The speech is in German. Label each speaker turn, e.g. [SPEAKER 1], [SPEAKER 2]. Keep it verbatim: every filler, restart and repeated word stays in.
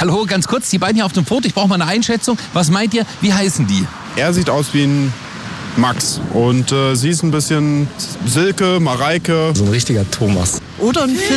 [SPEAKER 1] Hallo, ganz kurz, die beiden hier auf dem Foto, ich brauche mal eine Einschätzung. Was meint ihr, wie heißen die?
[SPEAKER 2] Er sieht aus wie ein Max und äh, sie ist ein bisschen Silke, Mareike.
[SPEAKER 3] So ein richtiger Thomas.
[SPEAKER 4] Oder ein